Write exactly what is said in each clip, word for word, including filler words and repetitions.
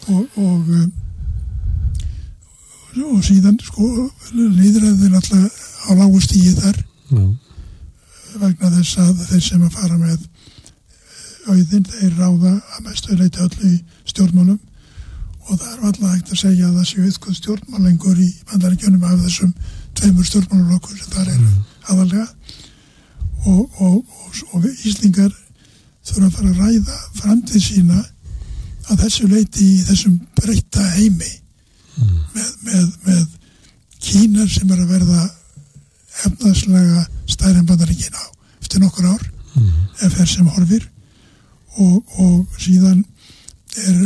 og og, og síðan sko lýðræðið alltaf á lágu stigi þar Já. vegna þess að þeir sem að fara með auðinn, þeir ráða að mestu leyti öllu í stjórnmálum og það er alltaf hægt að segja að það séu eitthvað stjórnmálengur í Bandaríkjunum af þessum tveimur stjórnmálaflokkum sem þar eru mm. aðalega og, og, og, og Íslingar þurfa að fara að ræða framtíð sína að þessu leyti í þessum breytta heimi mm. með, með, með Kína sem er að verða efnaðslega stærri en Bandaríkin á eftir nokkur ár mm. ef er sem horfir og, og síðan er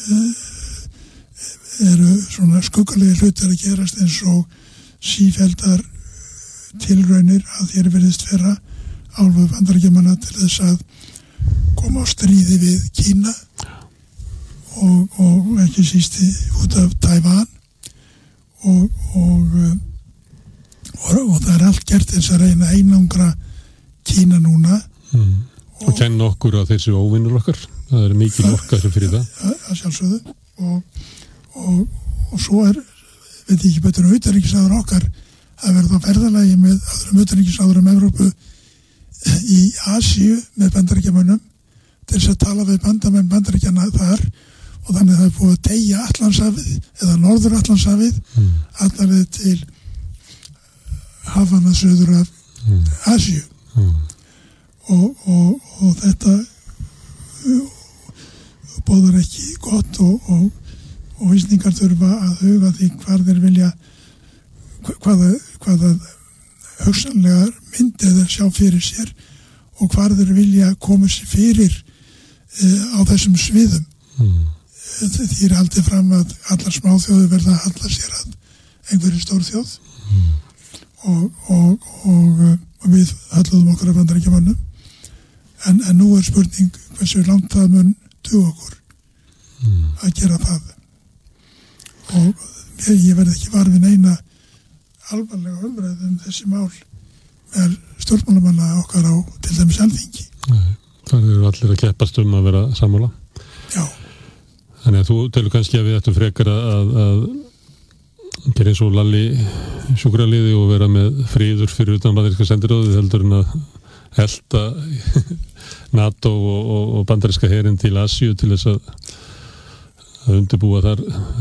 eru svona skuggalegi hlutir að gerast eins og sífelldar tilraunir að þér verðist vera álfu Bandaríkjamanna til þess að koma á stríði við Kína og, og ekki sísti út af Tævan og, og, og, og það er allt gert eins að reyna einangra Kína núna mm. og, og kenna okkur að þessi óvinnur okkar það er mikil orka sem fyrir það að, að sjálfsögðu og, og, og svo er veit ekki betur utanríkisáður okkar að verða á ferðalagi með öðrum utanríkisáður um Evrópu í Asíu með Bandaríkjamönnum til þess að tala við bandamenn Bandaríkjana þar og þannig að það er búið að deyja Atlantshafið eða Norður Atlantshafið mm. allaveg til hafana söður af mm. Asíu mm. og, og, og þetta bóðar ekki gott og, og, og Íslendingar þurfa að huga því hvar þeir vilja hvaða, hvaða hugsanlegar myndið þeir sjá fyrir sér og hvar þeir vilja koma sér fyrir uh, á þessum sviðum mm. því er haldið fram að allar smáþjóður verða að halda sér að einhverju stórþjóð mm. og, og, og, og við halluðum okkur af Bandaríkjamönnum en, en nú er spurning hversu langt það mun duga okkur mm. að gera það og ég, ég verð ekki var við neina alvarlega umræðu um þessi mál með stjórnmálamanna okkar á til dæmis Alþingi. Nei, það eru allir að keppast um að vera sammála. Já. Þannig að þú telur kannski að við ættum frekar að, að, að gera eins og Lalli sjúkraliði og vera með friður fyrir utan bandaríska sendiráðið heldur en að helta NATO og, og, og bandaríska herinn til Asíu til þess að, að undirbúa þar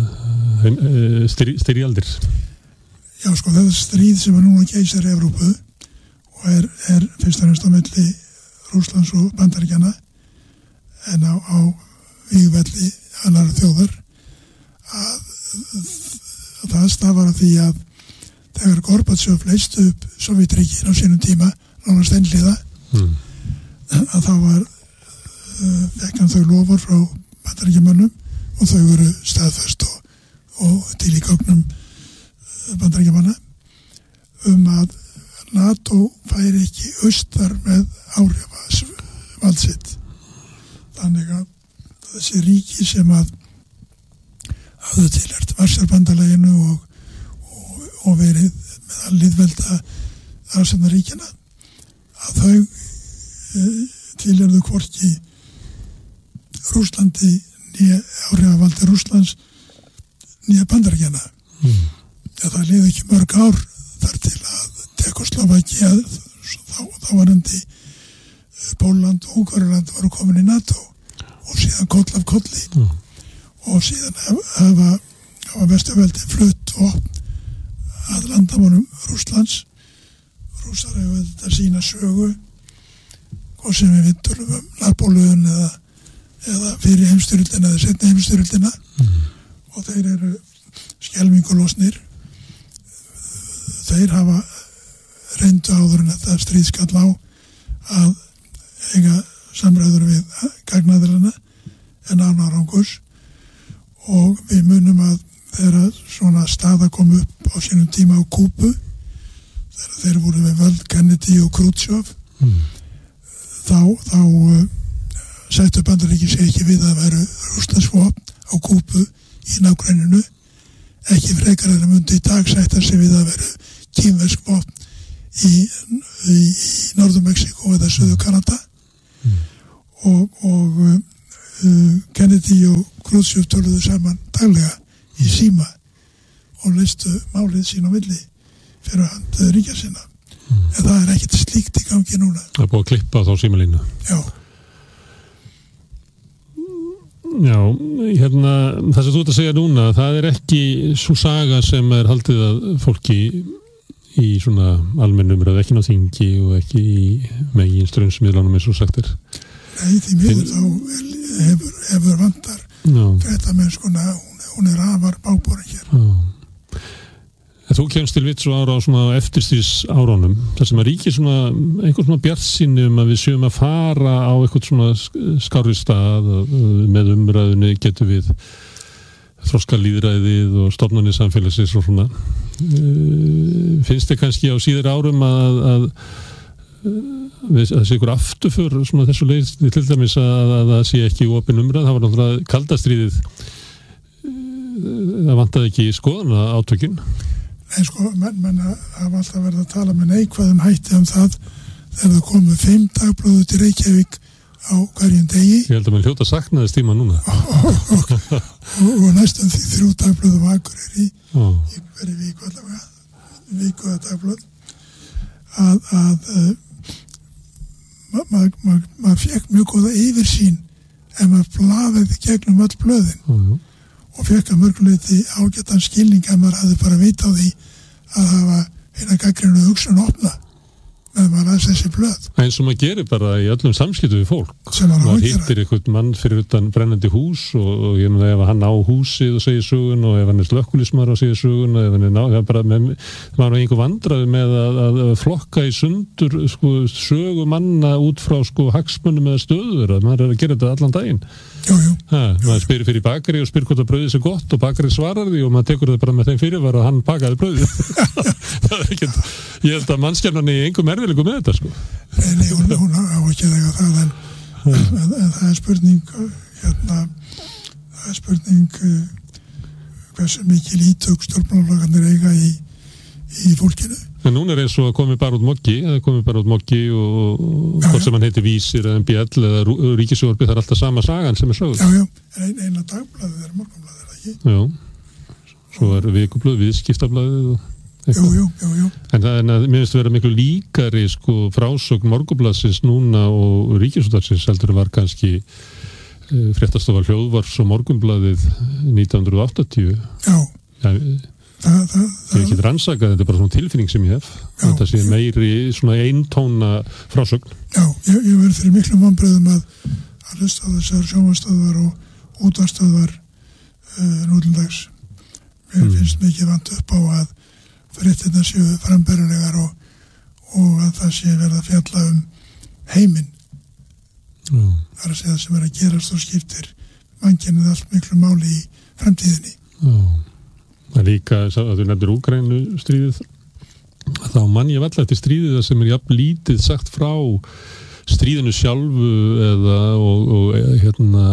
styrjaldir. Já, sko, það er stríð sem er núna geisar í Evrópu og er, er fyrst og fremst á milli Rússlands og Bandaríkjanna en á, á vígvelli annar þjóðar að, að það stafar af því að þegar Gorbatsjov leyst upp Sovétríkin á sínum tíma nánast einhliða mm. að þá var uh, vekkan þau lofur frá Bandaríkjamönnum og þau voru staðfest og, og til í gögnum Bandaríkjamanna um að NATO færi ekki austar með áhrifavald sitt þannig að þessi ríki sem að hafðu tilhert Varsjárbandalaginu og, og, og verið með að liðvelda aðsenda ríkjana að þau e, tilherðu hvorki Rússlandi nýja áhrifavaldi Rússlands nýja Bandaríkjana mm. ja, það liði ekki mörg ár þar til að Tékkóslóvakía þá, þá var endi Pólland og Ungverjaland voru komin í NATO og síðan koll af kolli mm. og síðan hafa, hafa Vesturveldi flutt og að landamónum Rússlands Rússar hefur þetta sína sögu hvað sem við tölum um Napóleon eða, eða fyrir heimstyrjöldina eða seinni heimstyrjöldina mm. og þeir eru skelmingulosnir þeir hafa reyndu áður en þetta stríðskall á að eiga samræður við gagnaðilana en án árangurs og við munum að þegar svona staða kom upp á sínum tíma á Kúbu þegar þeir voru við völd Kennedy og Khrushchev mm. þá, þá uh, settu Bandaríkin sig ekki við að veru rússlandsvopn á Kúbu í nágrenninu ekki frekar en að mundi í dag sætta sig við að veru kínversk vopn í, í, í Norður Mexíkó eða Suður Kanada mm. og, og uh, Kennedy og Khrushchev töluðu saman daglega í síma og leystu málið sín á milli fyrir hand ríkja sinna. Mm. En það er ekkert slíkt í gangi núna. Það er búið að klippa þá símalínu. Já. Já, hérna, það sem þú ert að segja núna, það er ekki svo saga sem er haldið að fólki í svona almennum umræðu, ekki ná þingi og ekki í megin straumsmiðlunum eins og sagt er. Nei, því miður þá hefur, hefur vantar fréttamennskuna, hún, hún er afar báborin hér. Já. Þú kemst til vits og ára á svona eftirstís áránum, þar sem að ríki svona einhvern svona bjartsýni um að við séum að fara á einhvern svona skárri stað með umræðunni getum við þroska lýðræðið og stofnanir samfélagsins og svona. Finnst þið kannski á síðar árum að, að, að þessi ykkur afturför svona þessu leið til dæmis að það sé ekki opin umræð, það var náttúrulega kaldastríðið, það vantaði ekki skoðana átökin. Nei, sko, menn, menn hafa alltaf verið að tala með neikvæðum hætti um það þegar það komu fimm dagblöðu til Reykjavík á hverjum degi. Ég held að mann hljóta saknaðist tíma núna. Og, og, og, og næstum því þrjú dagblöðu vakur er í, í hverju viku allavega, viku eða dagblöð, að, að uh, maður ma, ma, ma fekk mjög góða yfirsýn ef maður blaðið gegnum öll blöðin. Ó, jú. Og fekk að mörguleiti ágætan skilning að maður hafði bara vita á því að hafa eina gagnrýnu hugsun opna með maður las þessi blöð. Eins og maður gerir bara í öllum samskiptum við fólk. Maður hittir einhvern mann fyrir utan brennandi hús og, og ég meina ef hann á húsið og segir sögun og ef hann er slökkviliðsmaður og segir sögun og ef hann er ná, bara með, maður er einhver vandræði með að, að, að flokka í sundur sko, sögumanna út frá sko, hagsmunum eða stöður. Maður er að gera þetta allan daginn. Jú, jú. Ha, maður spyrir fyrir bakari og spyrir hvort að brauðið sé gott og bakari svarar því og maður tekur það bara með þeim fyrirvara að hann bakaði brauðið. Það er ekkert, ég held að mannskjarnan er einhver erfiðleikum með þetta sko. Nei, nei, hún, hún á ekki að eiga það en, en, en, en það er spurning hérna, það er spurning hversu mikil ítök stjórnmálaflokkarnir eiga í, í fólkinu. En núna er eins og að komi bara út Moggi, það komi bara út Moggi og hvort sem hann heitir Vísir eða M B L eða Ríkissjónvarpið, það er alltaf sama sagan sem er sögð. Já, já, en ein, eina dagblaðið er morgunblaðið, er það ekki? Já, svo er vikublöð, viðskiptablaðið og eitthvað. Jú, jú, jú, jú. En það er, mér finnst að vera miklu líkari sko frásögn morgunblaðsins núna og Ríkisútvarpsins heldur var kannski uh, fréttastofa Hljóðvarps og morgunblaðið nítján hundruð áttatíu. Já. Já, Það, það, ég hef ekki rannsakað, þetta er bara svona tilfinning sem ég hef já, þetta sé meiri svona eintóna frásögn. Já, ég, ég verður fyrir miklum vonbrigðum að að hlusta á þessar sjónvarpsstöðvar og útvarpsstöðvar uh, nútildags. Mér mm. finnst mikið vant upp á að fréttirnar séu frambærilegar og, og að það sé verið að fjalla um heiminn. Já. Það er að segja það sem er að gerast og skiptir mannkynið allt miklu máli í framtíðinni. Já. Það er líka að þú nefnir Úkraínu stríðið þá mann ég valla eftir stríðið sem er jafn lítið sagt frá stríðinu sjálfu eða og, og hérna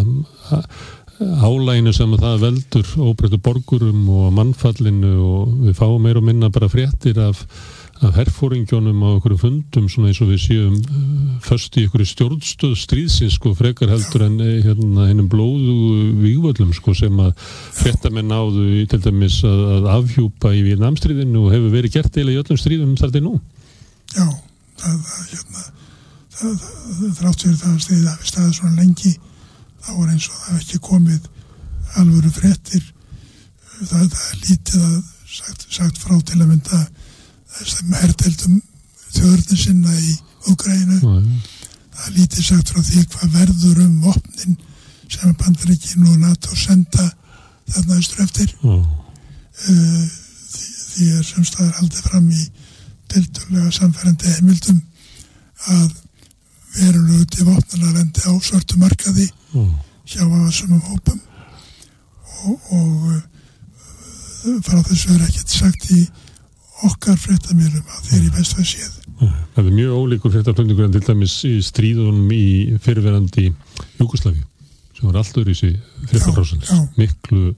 álæginu sem að það veldur óbreyttu borgurum og mannfallinu og við fáum meira og minna bara fréttir af, af herfóringjónum á einhverjum fundum svona eins og við séum uh, först í einhverju stjórnstöð stríðsins sko frekar heldur en hérna hennum blóðu vígvöllum sko sem að fréttamenn náðu til dæmis að, að afhjúpa í Víetnamstríðinu og hefur verið gert eiginlega í öllum stríðum þar til nú. Já, það, það hérna það, það, þrátt fyrir það að stríðið hafi staðið svona lengi þá var eins og það ekki komið alvöru fréttir það, það er lítið að sagt, sagt frá til að mynda þessum herdeildum þjóðurinn sinna í Úkraínu. Það er lítið sagt frá því hvað verður um vopnin sem Bandaríkin og NATO senda þarna austur eftir. Mm. Uh, því, því er sem staðar haldið fram í tiltölulega samfærandi heimildum að verulegu til vopnana lendi á svörtu markaði mm. hjá aðsumum hópum og, og uh, frá þessu er ekkert sagt í okkar fréttamílum að þeir í best að séð. Það er mjög ólíkur fréttaflutningur en til dæmis í stríðunum í fyrirverandi Júgoslavíu sem var alltaf í sig fréttafrásins miklu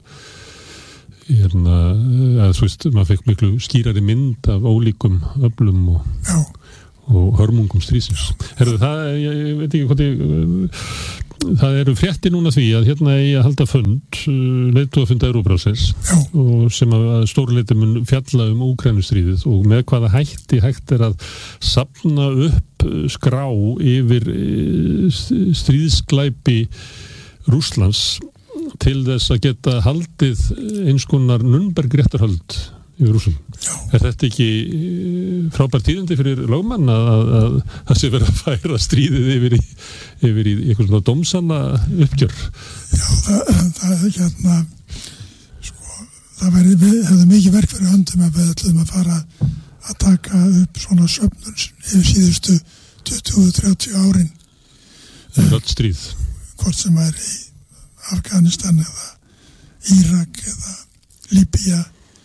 hérna, eða þú veist, maður fekk miklu skýrari mynd af ólíkum öflum og, og hörmungum stríðsins. Herðu, það, ég, ég veit ekki hvað ég það eru fréttir núna því að hérna eigi að halda fund, leiðtogafund Evrópuráðsins og sem að stórleiti mun fjalla um Úkraínustríðið og með hvaða hætti hægt er að safna upp skrá yfir stríðsglæpi Rússlands til þess að geta haldið eins konar Nürnberg-réttarhöld yfir Rússum. Er þetta ekki frábær tíðindi fyrir lögmann að, að, að það sé verið að færa stríðið yfir í, yfir í eitthvað svona dómsanna uppgjör? Já, það, það er hérna sko, það væri, við hefðum mikið verk fyrir höndum að við ætlum að fara að taka upp svona söfnun yfir síðustu tuttugu til þrjátíu árin. Það er öll stríð. Hvort sem er í Afganistan eða Írak eða Líbía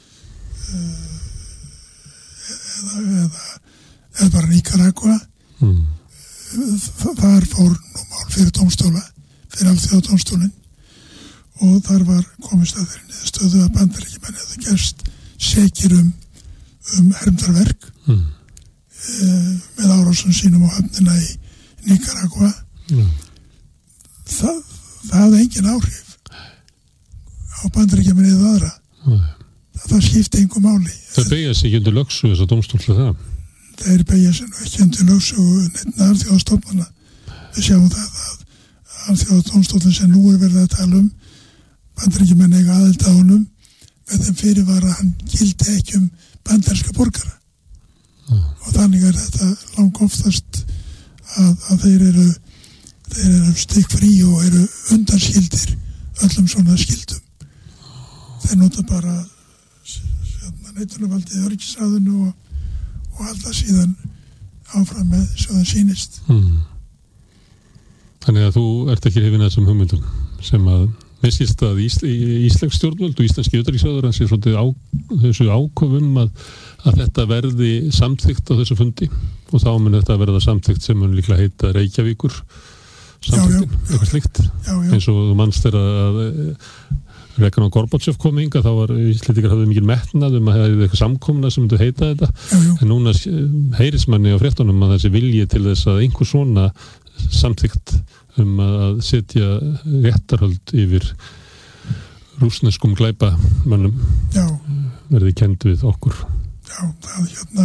eða, eða, eða bara Nicaragua mm. þar fór nú mál fyrir dómstóla fyrir alþjóðadómstólinn og þar var komist að þeirri niðurstöðu að Bandaríkjamenn hefðu gerst sekir um, um hermdarverk mm. e, með árásum sínum á höfnina í Nicaragua mm. það, það hafði engin áhrif á Bandaríkjamenn eða aðra mm. það skipti engu máli. Það beigja sig ekki undir lögsugu þess að dómstóla það? Þeir beigja sig ekki undir lögsugu neittna alþjóðastofnana. Við sjáum það að alþjóðadómstólinn sem nú er verið að tala um Bandaríkjamenn eiga aðild að honum með þeim fyrirvara að hann gildi ekki um bandaríska borgara. Mm. Og þannig er þetta lang oftast að, að þeir eru þeir eru stikkfrí og eru undanskildir öllum svona skildum. Þeir nota bara neitunarvaldið öryggisráðinu og, og alltaf síðan áfram með svo það sýnist. Hmm. Þannig að þú ert ekki hrifin að þessum hugmyndum sem að mér skilst að Ís, íslensk stjórnvöld og íslenski utanríkisráðherra hans er svolítið á, þessu áköfum að, að þetta verði samþykkt á þessu fundi og þá mun þetta verða samþykkt sem mun líklega heita Reykjavíkur samþyktin, eitthvað slíkt eins og þú manst er að Rekan og Gorbachev kom hinga, þá var Íslendingar hafði mikil metnað um að það hefði eitthvað samkomna sem myndi heita þetta, já, já. En núna heyrist manni á fréttunum að þessi vilji til þess að einhver svona samþykkt um að setja réttarhöld yfir rússneskum glæpamönnum verði kennd við okkur. Já, það hérna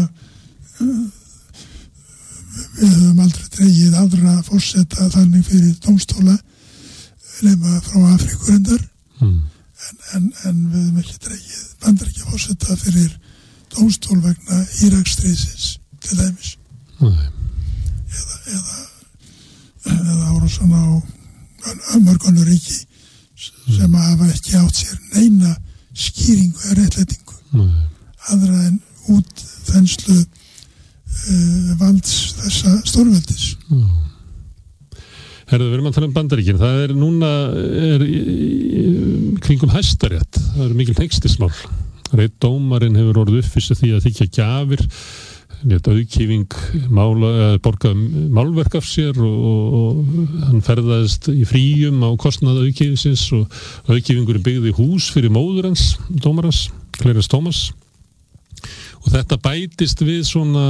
við höfum aldrei dregið aðra forseta þannig fyrir dómstóla nema frá Afríkurindar hmm. En, en, en við höfum ekki dregið Bandaríkja forseta fyrir dómstól vegna Íraksstríðsins til dæmis Nei. eða eða, eða árásan á mörgunu ríki sem mm. hafa ekki átt sér neina skýringu eða réttlætingu Nei. Aðra en út þenslu uh, valds þessa stórveldis mm. Herðu, við erum að tala um Bandaríkin. Það er núna er, kringum Hæstarétt. Það er mikil tengstismál. Reitt dómarinn hefur orðið uppfyrst því að þykja gjafir, auðkýfing mála, borgað málverk af sér og, og, og hann ferðaðist í fríum á kostnað auðkýfingsins og auðkýfingurinn byggði hús fyrir móður hans, dómarans, Clarence Thomas. Og þetta bætist við svona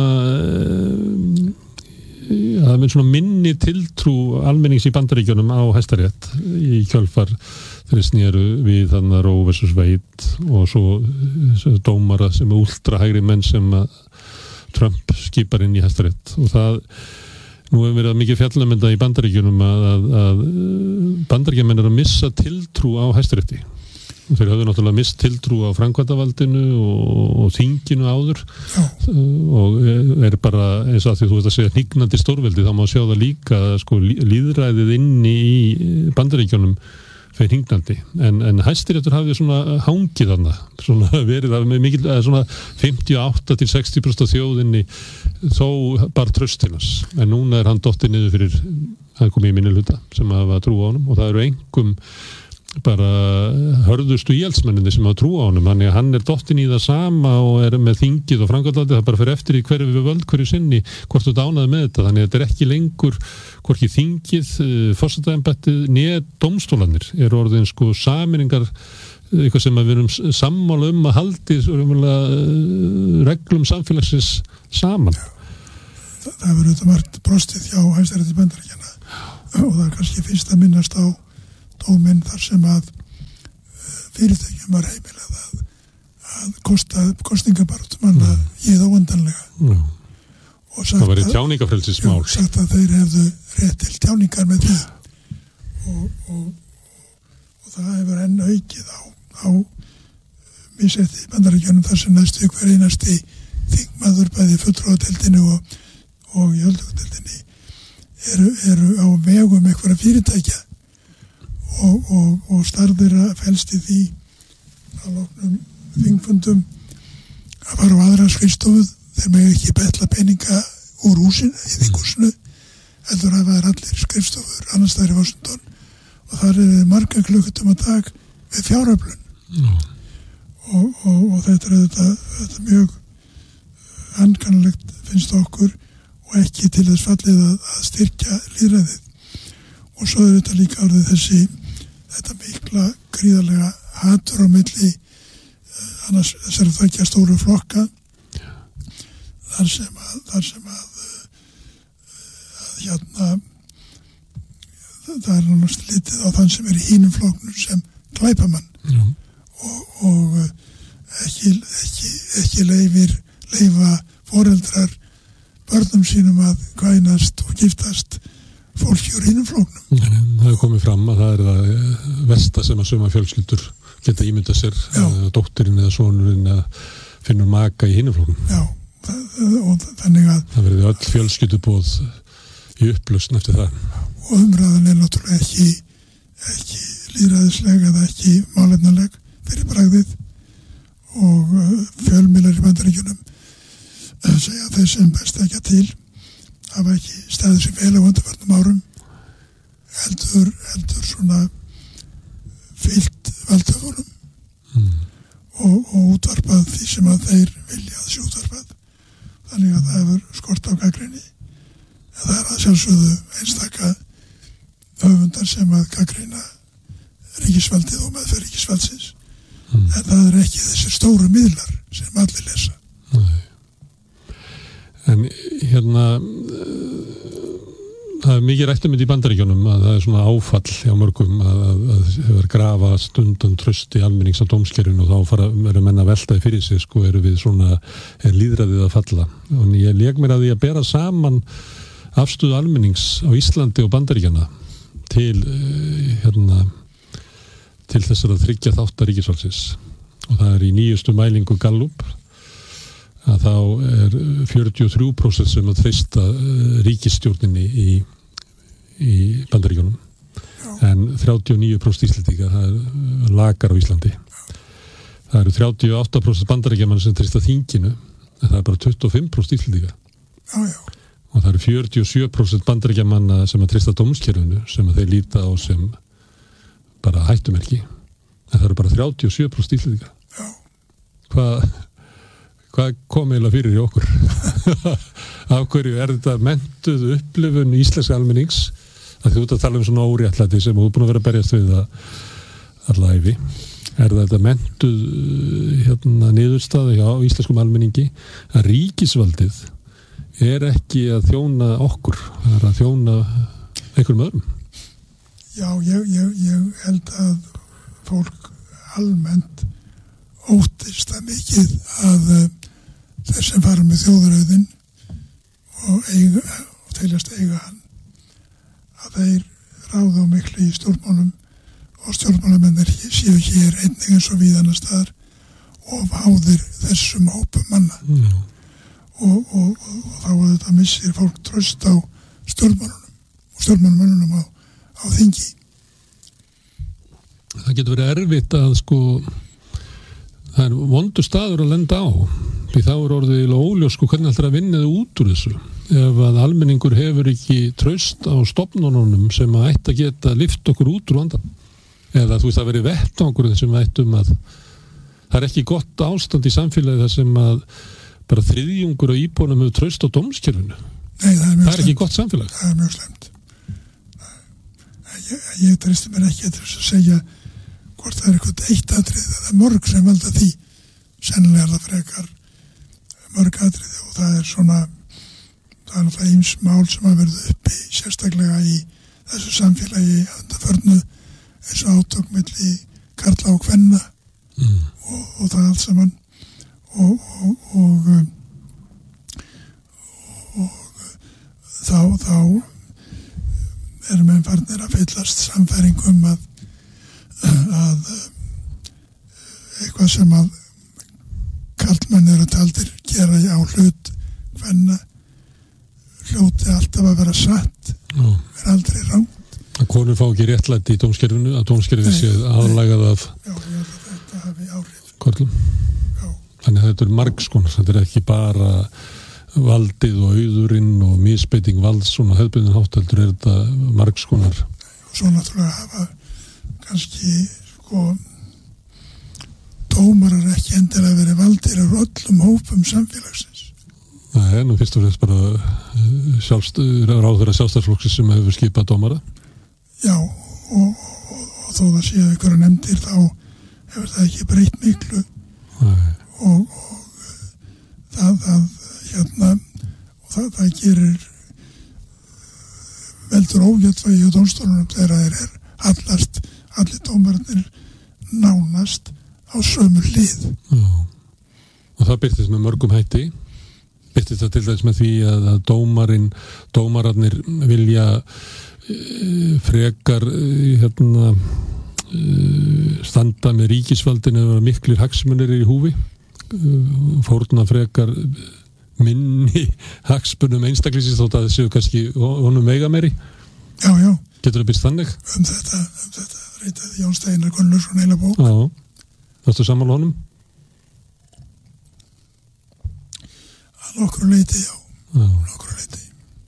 að það mun svona minni tiltrú almennings í Bandaríkjunum á Hæstarétt í kjölfar þeir snéru við þannig Roe versus Wade og svo, svo dómara sem er ultra hægri menn sem að Trump skipar inn í Hæstarétt og það nú hefur verið mikið fjallamenda í Bandaríkjunum að, að, að Bandaríkjamenn er að missa tiltrú á Hæstarétti þeir höfðu náttúrulega mist tiltrú á framkvæmdavaldinu og, og þinginu áður Já. Og er bara eins og að því þú veist að segja hnignandi stórveldi þá má sjá það líka sko lýðræðið inni í Bandaríkjunum fyrir hnignandi en, en Hæstiréttur hafði svona hangið þarna svona verið að með mikil svona fimmtíu og átta til sextíu prósent af þjóðinni þó bara tröstinas en núna er hann dottið niður fyrir hann kom í minnihluta sem hafa trú á honum og það eru engum bara hörðustu íhaldsmenninni sem hafa trú á honum, þannig að hann er dottinn í það sama og er með þingið og framkvæmdavaldið, það bara fyrir eftir í hverju við völd hverju sinni, hvort þú dánaði með þetta þannig að þetta er ekki lengur, hvorki þingið forsetaembættið, né dómstólarnir eru orðin sko sameiningar eitthvað sem við erum sammála um að haldi reglum samfélagsins saman. Það, það verður þetta margt brostið hjá Hæstarétti Bandaríkjanna og það er kannski fyrst að minnast á dóminn þar sem að fyrirtækjum var heimilað að, að kosta kostingabartum manna mm. ég þá vandanlega. Mm. Það var í tjáningafrelsismál. Já, sagt að þeir hefðu rétt til tjáningar með því og, og, og það hefur enn aukið á, á missetti í Bandaríkjunum þar sem næstu hver einasti þingmaður bæði fulltrúadeildinni og, og í öldungadeildinni eru, eru á vegum einhverja fyrirtækja og, og, og starfir að felst í því að loknum þingfundum að fara á aðra skrifstofuð. Þeir með ekki betla peninga úr húsinu í þinghúsinu heldur að það er allir skrifstofur annars staðar í Washington og þar er marga klukkutum að dag við fjáröflun mm. og, og, og þetta er þetta, þetta mjög ankannalegt finnst okkur og ekki til þess fallið að, að styrkja lýðræðið og svo er þetta líka orðið þessi þetta mikla gríðarlega hatur á milli annars þessar þveggja stóru flokka þar sem að, þar sem að, að hérna það er náttúrulega litið á þann sem er í hínum flokknum sem glæpamann mm. og, og ekki, ekki, ekki leifir leifa foreldrar börnum sínum að kvænast og giftast fólki úr hínum flokknum. Það hefur komið fram að það er það versta sem að suma fjölskyldur geta ímyndað sér að dóttirinn eða sonurinn að finnur maka í hínum flokknum. Já. Og þannig að það verði öll fjölskylduboð í upplausn eftir það og umræðan er náttúrulega ekki ekki lýðræðislega eða ekki málefnaleg fyrir bragðið og fjölmiðlar í Bandaríkjunum segja þeir sem best ekki til hafa ekki staðið sem vel á undanfarnum árum heldur, heldur svona fyllt valdhöfunum mm. og, og útvarpað því sem að þeir vilja að sé útvarpað. Þannig að það hefur skort á gagnrýni. En það er að sjálfsögðu einstaka höfundar sem að gagnrýna ríkisvaldið og meðferð ríkisvaldsins. Mm. En það er ekki þessi stóru miðlar sem allir lesa. Nei. En hérna það er mikið rætt um þetta í Bandaríkjunum að það er svona áfall hjá mörgum að það hefur grafa stundan tröst í almennings á dómskerfinu og þá fara verður menn að veltaði fyrir sig sko eru við svona er lýðræðið að falla og ég lék mér að því að bera saman afstöðu almennings á Íslandi og Bandaríkjana til hérna til þessar að tryggja þáttar ríkisvaldsins og það er í nýjustu mælingu Gallup að þá er fjörutíu og þrjú prósent sem að treysta ríkisstjórninni í, í Bandaríkjunum en þrjátíu og níu prósent Íslendinga það er lakar á Íslandi það eru þrjátíu og átta prósent bandaríkjamann sem treysta þinginu en það er bara tuttugu og fimm prósent Íslendinga já, já. og það eru fjörutíu og sjö prósent bandaríkjamanna sem að treysta dómskerfinu sem að þeir líta á sem bara hættumerki en það eru bara þrjátíu og sjö prósent Íslendinga hvað Hvað kom eiginlega fyrir í okkur? Af hverju er þetta mentuð upplifun íslenska almennings að þú ert að tala um svona óréttlæti sem þú er búin að vera að berjast við það alla ævi. Er þetta mentuð hérna, niðurstaða hjá íslenskum almenningi að ríkisvaldið er ekki að þjóna okkur, það er að þjóna einhverjum öðrum? Já, ég, ég, ég held að fólk almennt óttist það mikið að þeir sem fara með þjóðarauðinn og, eiga, og teljast eiga hann að þeir ráða á miklu í stjórnmálum og stjórnmálamennir séu hér einnig eins og við annar staðar og háðir þessum hópum manna mm. og, og, og, og þá að þetta missir fólk tröst á stjórnmálunum og stjórnmálamennunum á, á þingi. Það getur verið erfitt að sko það er vondur staður að lenda á því þá er orðið óljós sko hvernig alltaf að vinna þau út úr þessu ef að almenningur hefur ekki traust á stofnununum sem að ætti að geta lyft okkur út úr vandan eða þú veist að veri vettvangur sem við ættum að það er ekki gott ástand í samfélagi þar sem að bara þriðjungur á íbúanum hefur traust á dómskerfinu. Nei, það er mjög það er ekki gott samfélag. Það er mjög slemt. Ég, ég tristi mér ekki til þess að segja hvort það er eitthvað eitt atrið eða mörg sem valda því sennilega er það frekar mörg atriði og það er svona það er náttúrulega ýmis mál sem að verða uppi sérstaklega í þessu samfélagi undanförnu eins og átök milli karla og kvenna mm. og, og það allt saman og, og, og, og þá, þá erum menn farnir að fyllast samfæringum að, að eitthvað sem að karlmenn eru taldir gera á hlut kvenna hljóti alltaf að vera satt Já. vera aldrei rangt að konur fá ekki réttlæti í dómskerfinu að dómskerfið sé aðlagað af Já, ég held að þetta hafi áhrif körlum Já. Þannig að þetta er margskonar, þetta er ekki bara valdið og auðurinn og misbeiting valds svona hefðbundin hátt heldur er þetta margskonar og svo náttúrulega hafa kannski sko dómarar ekki endilega verið valdir af öllum hópum samfélagsins. Það er nú fyrst og fremst bara sjálfst, ráðherra sjálfstæðsflokksins sem hefur skipað dómara. Já, og, og, og þó það séu ykkur nefndir þá hefur það ekki breytt miklu og, og það, það hérna og það, það gerir veldur ógætvægi og dómstólunum þegar þeir er allast, allir dómararnir nánast á sömu hlið. Já. Og það byrtist með mörgum hætti. Byrtist það til þess með því að, að dómarinn, dómararnir vilja e, frekar e, hérna, e, standa með ríkisvaldinu eða miklir hagsmunir í húfi. E, fórna frekar minni hagsmunum einstaklisins þótt að það séu kannski honum veiga meiri. Já, já. Getur það byrst þannig? Um þetta, um þetta reytaði Jón Steinar Gunnlaugsson heila bók. Já. Varstu sammála honum? Að nokkru leyti, já. Já. Nokkru leyti.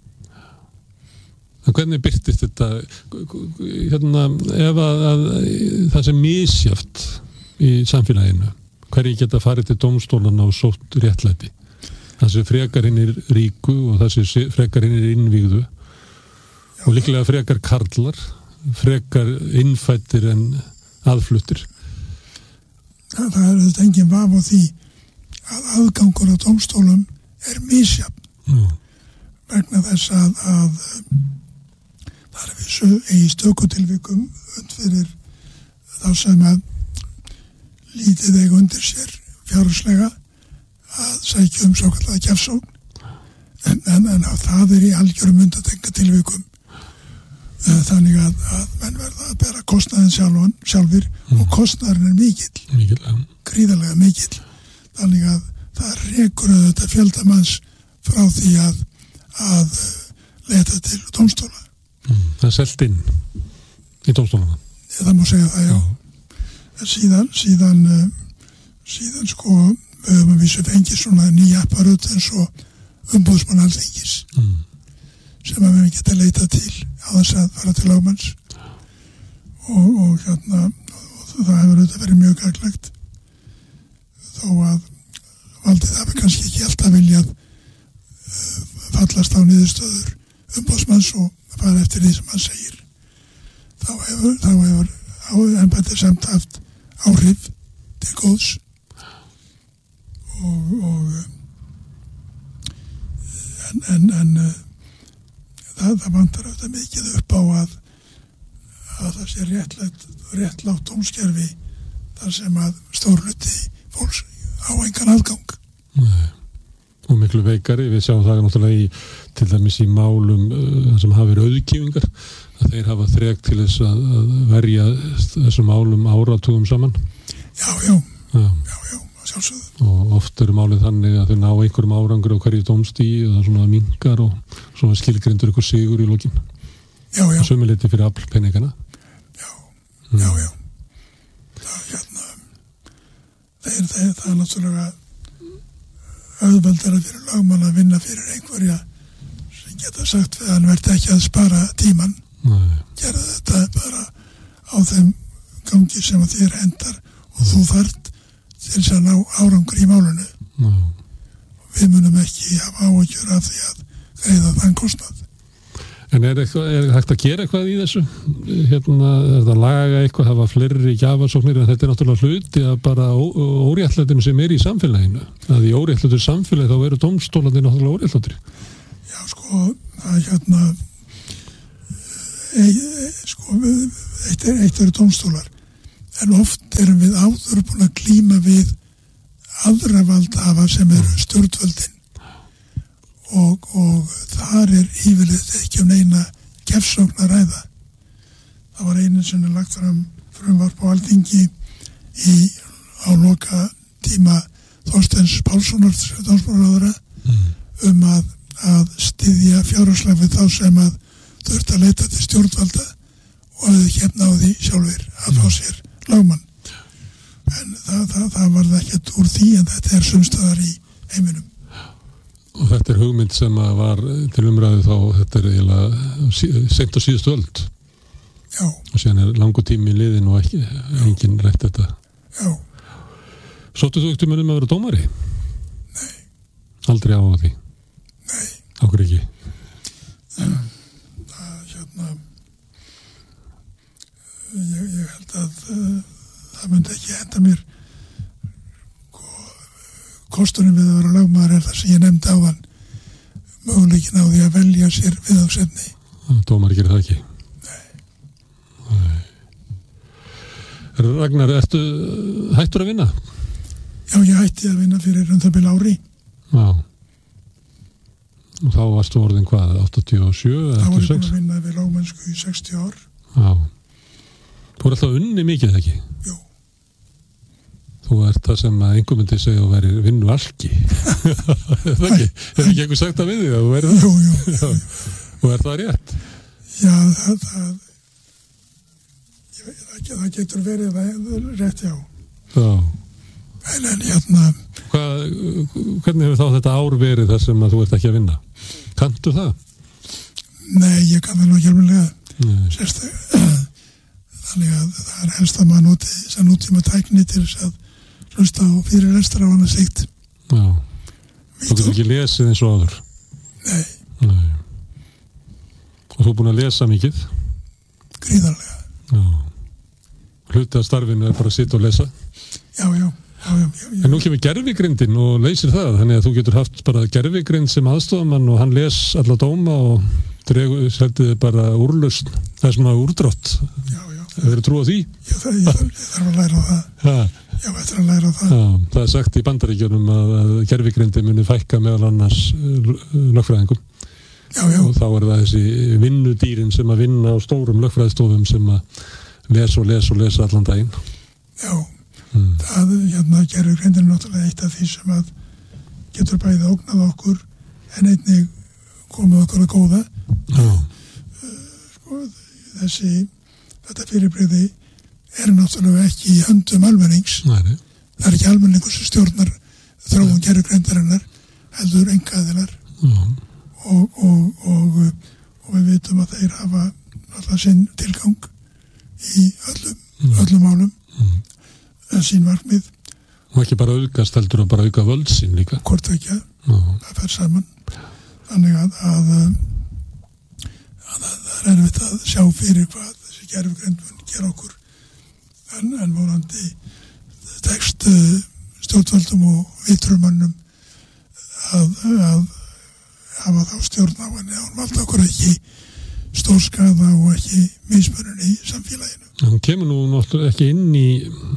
En hvernig byrtist þetta hérna, ef að, að það sem misjaft í samfélaginu, hverju geta farið til dómstólana og sótt réttlæti? Það sem frekar hinn er ríku og það sem frekar hinn er innvígðu já. Og líklega frekar karlar, frekar innfættir en aðfluttir. Það, það er þetta engin vaf á því að aðgangur á dómstólum er misjafn mm. vegna þess að, að það er vissu í stökutilvikum und fyrir þá sem að lítið eiga undir sér fjárhagslega að sækja um svo kallega gjafsókn en, en, en það er í algjörum undantekningatilvikum þannig að, að menn verða að bera kostnaðin sjálfan, sjálfur mm. og kostnaðin er mikill, mikill ja. Gríðarlega mikill þannig að það rekur auðvitað fjöldamanns frá því að, að leita til dómstóla mm. Það er selt inn í dómstólana Það má segja það, já, já. Síðan síðan, síðan sko við höfum að vísu fengið svona nýja apparöt eins og umboðsmann Alþingis mm. sem að við geta leita til á þess að fara til lögmanns og, og hérna og það hefur auðvitað verið mjög gagnlegt þó að valdið hafi kannski ekki alltaf viljað uh, fallast á niðurstöður umboðsmanns og fara eftir því sem hann segir þá hefur, þá hefur embættið samt haft áhrif til góðs og, og en en, en uh, Það, það vantar auðvitað mikið upp á að, að það sé réttlátt, réttlátt dómskerfi þar sem að stórluti fólks á engan aðgang. Nei. Og miklu veikari, við sjáum það náttúrulega í, til dæmis í málum uh, sem hafa verið auðkýfingar, að þeir hafa þrek til þess að, að verja þessum málum áratugum saman. Já, já, já, já, já, sjálfsögðu. Og oft eru málið þannig að þau ná einhverjum árangur á hverju dómstíi og það svona minkar og svo skilgrindur ykkur sigur í lokin. Já, já. Sömuleyti fyrir aflpenningana. Já, mm. já, já. Það, hérna, það er, það er, það er náttúrulega auðveldara fyrir lögmann að vinna fyrir einhverja sem geta sagt við hann verði ekki að spara tíman. Nei. Gerðu þetta bara á þeim gangi sem að þér hendar og þú þarft til þess að ná árangur í málunu. Ná. Við munum ekki hafa áhyggjur af því að greiða þann kostnað. En er, eitthvað, er hægt að gera eitthvað í þessu? Hérna, er það að laga eitthvað, hafa fleiri gjafasóknir, en þetta er náttúrulega hluti að bara óréttlætinu sem er í samfélaginu. Að í óréttlætur samfélagi þá eru dómstólandi náttúrulega óréttlætur. Já, sko, það er hérna e, e, sko, eitt er, eitt eru dómstólar, en oft erum við áður búin að glíma við aðra valdhafa sem eru stjórnvöldin og, og þar er yfirleitt ekki um neina gefsókn að ræða. Það var einu sem er lagt fram frumvarp á Alþingi í á loka tíma Þorsteins Pálssonar dómsmálaráðherra mm. um að, að styðja fjárhagslega við þá sem að þurft að leita til stjórnvalda og að þau hérna á því sjálfur að fá sér lögmann. En það, það, það var það ekkert úr því en þetta er sumstaðar í heiminum. Og þetta er hugmynd sem að var til umræðu þá, þetta er eiginlega seint á síðustu öld. Já. Og síðan er langur tími í liðin og ekki, enginn rætt þetta. Já. Sóttu þú ekkert um að vera dómari? Nei. Aldrei á því? Nei. Ákveð ekki? Það, hérna, ég, ég held að uh, það myndi ekki henda mér. Kosturinn við að vera lögmaður er það sem ég nefndi áðan, möguleikin á því að velja sér viðfangsefni. Dómari gerir það ekki? Nei. Nei. Ragnar, ertu hættur að vinna? Já, ég hætti að vinna fyrir um það bil ári. Já. Og þá varstu orðin hvað, áttatíu og sjö? Þá var ég búin að vinna við lögmennsku í sextíu ár. Já. Þú er alltaf unni mikið, ekki? Jú. Þú ert það sem að einhver myndi segja að veri vinnu alki. Er það ekki? Er ekki einhver sagt að við því að þú veri það? Jú, jú. jú. Og er það rétt? Já, það, það, ég, það, það getur verið það rétt, já. Já. En, en hérna... Hvað, hvernig hefur þá þetta ár verið þar sem að þú ert ekki að vinna? Kanntu það? Nei, ég kann það nú ekki alveg sérstaklega. Þannig að það er helst að maður noti þess að nútíma tækni til þess að hlusta á fyrir restur af annað slíkt. Já. Þú getur ekki lesið eins og áður? Nei. Nei. Og þú er búin að lesa mikið? Gríðarlega. Já. Hluti af starfinu er bara að sitja og lesa? Já, já. Já, já, já, já. En nú kemur gervigrindin og leysir það, þannig að þú getur haft bara gervigrind sem aðstofamann og hann les alla dóma og dregur seltið bara úrlausn, það er svona úrdrátt. Já, já. Það er trú á því? Já, það, ég, þarf, ég þarf að læra á það. Ha. Já, ég þarf að læra á það. Já, það er sagt í Bandaríkjunum að, að gervigrindi muni fækka meðal annars lögfræðingum. Já, já. Og þá er það þessi vinnudýrin sem að vinna á stórum lögfræðistofum sem að les og les og les allan daginn. Já. Mm. Það hérna, gerur grindin náttúrulega eitt af því sem að getur bæði ógnað okkur en einnig komið okkur að góða. Já. Sko, þessi þetta fyrirbrigði er náttúrulega ekki í höndum almennings. Nei, nei. Það er ekki almenningur sem stjórnar þróun gerur grindarinnar heldur engaðilar og, og, og, og við vitum að þeir hafa alltaf sinn tilgang í öllum, mm. öllum málum mm. sín markmið. Og ekki bara aukast heldur og bara auka völd sín líka. Hvort ekki, það fer saman. Þannig að, að, að, að það er erfitt að sjá fyrir hvað þessi gerfugreind mun gera okkur. En, en vorandi tekst stjórnvöldum og vitrumönnum að, að hafa þá stjórn á henni og hún valda okkur ekki stórskaða og ekki mismunun í samfélaginu. Hún kemur nú náttúrulega ekki inn í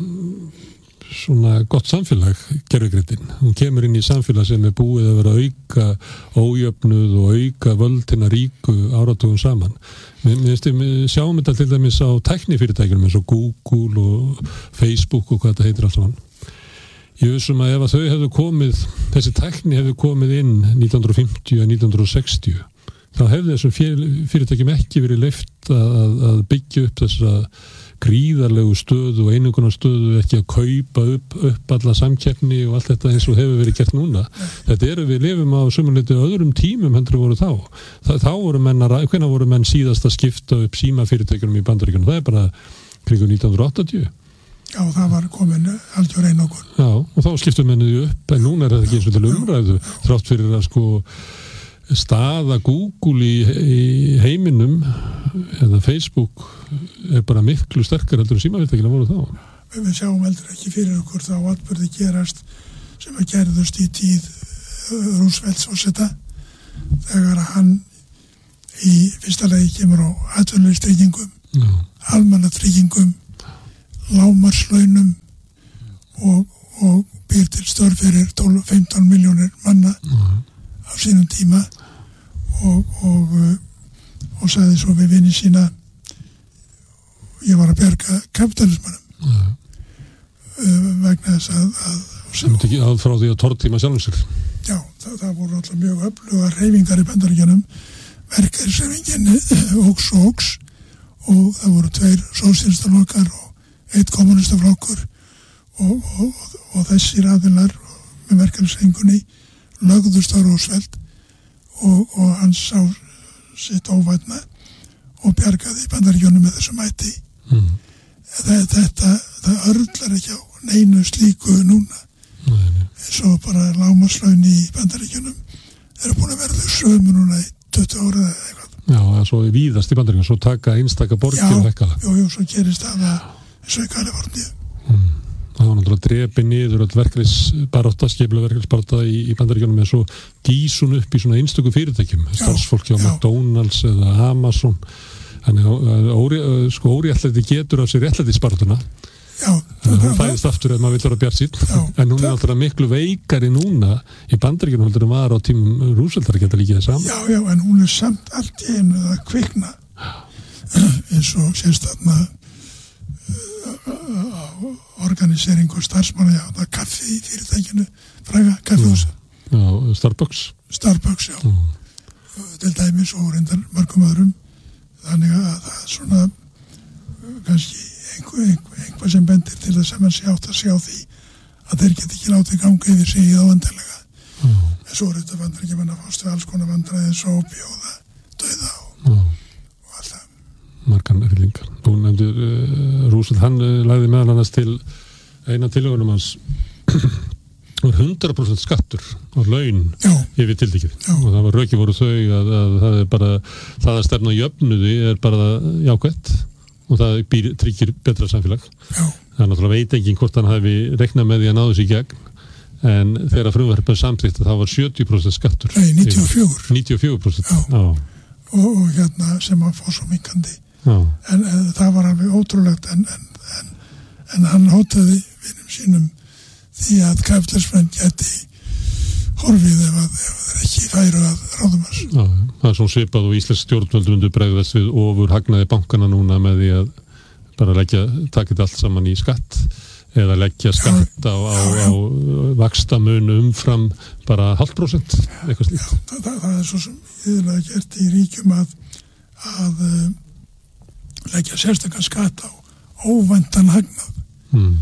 svona gott samfélag, gervigrindin. Hún kemur inn í samfélag sem er búið að vera að auka ójöfnuð og auka völdina ríku áratugum saman. Við sjáum þetta til dæmis á tæknifyrirtækjunum eins og Google og Facebook og hvað þetta heitir allt saman. Ég vissum að ef að þau hefðu komið, þessi tækni hefðu komið inn nítján hundruð fimmtíu og nítján hundruð sextíu, þá hefði þessum fyrirtækjum ekki verið leyft að, að byggja upp þessa gríðarlegu stöðu og einungunar stöðu, ekki að kaupa upp, upp alla samkeppni og allt þetta eins og hefur verið gert núna. Þetta eru við lifum á sumuleyti öðrum tímum hendur voru þá. Þa, þá voru menn að, hvenær voru menn síðast að skipta upp símafyrirtækjunum í Bandaríkjunum? Það er bara kringum nítján hundruð áttatíu. Já, það var komin algjör einokun. Já, og þá skiptum mennið upp, en núna er þetta ekki eins og til umræðu, þrátt fyrir að sko staða Google í, í heiminum eða Facebook er bara miklu sterkar heldur en símafyrirtækjunum voru þá. Við sjáum heldur ekki fyrir okkur þá atburði gerast sem að gerðust í tíð Roosevelts forseta þegar hann í fyrsta lagi kemur á atvinnulaustryggingum, almannatryggingum, lágmarkslaunum og, og býr til störf fyrir tólf til fimmtán milljónir manna mm. á sínum tíma og, og, og sagði svo við vini sína ég var að bjarga kapitalismanum mm. uh, vegna þess að, að sem þetta ekki að frá því að tortíma sjálfum sig já, það, það voru alltaf mjög öfluga hreyfingar í Bandaríkjunum verkalýðshreyfingin óks og óks og það voru tveir sósíalistaflokkar og eitt kommunistaflokkur og, og, og þessir aðilar með verkalýðshreyfingunni lögðust á Roosevelt og, og hann sá sitt óvætna og bjargaði í Bandaríkjunum með þessum mætti mm. það, þetta það örlar ekki á neinu slíku núna nei, nei. Eins og bara lágmarkslaun í Bandaríkjunum eru búin að verða sömu núna í tuttugu ára eða eitthvað Já, það er svo víðast í Bandaríkjunum svo taka einstaka borgir og ekkala Já, jú, svo gerist það eins og í Kaliforníu mm. Það var náttúrulega drepi niður öll verkefnisbarátta, skiplega verkefnisbarátta í, í Bandaríkjunum en svo gísun upp í svona einstöku fyrirtækjum starfsfólki á McDonald's eða Amazon þannig að óri, sko óréttlæti getur á sér réttlætisbaráttuna Já, hún fæðist aftur ef maður vil vera bjartsýnn en hún er alltaf miklu veikari núna í Bandaríkjunum heldur en var á tímum Roosevelt að geta líka það saman Já, já, en hún er samt allt í einu að kvikna eins og sést þarna organisering og starfsmanna já, það kaffi í fyrirtækinu fræga kaffihúsi Já, Starbucks Starbucks, já mm. til dæmis og reyndar mörgum öðrum þannig að það er svona kannski einhver, einhver, einhver sem bendir til þess að mann sé átt að sjá því að þeir get ekki látið ganga yfir sig á vandarlega mm. en svo er þetta vandar ekki mann að fást við alls konar vandræði eins og ópíóða, dauða og, mm. og alltaf Margan erlingar. Þú nefndir uh, Roosevelt, hann uh, lagði meðal annars til eina tillögunum hans hundrað prósent skattur á laun Já. Yfir tildekið og það var röki voru þau að, að það er bara það að stefna jöfnuði er bara jákvætt og það býr, tryggir betra samfélag Já. Það er náttúrulega veit enginn hvort hann hafi reiknað með því að náðu sig í gegn en þegar frumvarpið samþykkt það var sjötíu prósent skattur Nei, níutíu og fjögur níutíu og fjögur prósent Já. Já. Og, og hérna sem að fór svo minkandi en, en það var alveg ótrúlegt en, en, en, en hann hótaði vinum sínum því að kapitalismenn geti horfið ef, að, ef þeir ekki færu að ráðum hans. Já, það er svona svipað og íslensk stjórnvöld undir bregðast við ofur hagnaði bankana núna með því að bara leggja, taka þetta allt saman í skatt eða leggja skatt á, á, á vaxtamunu umfram bara hálft prósent, eitthvað slíkt. Já, það, það, það er svo sem yfirlega gert í ríkjum að, að uh, leggja sérstakann skatt á óvæntan hagnað. Hmm.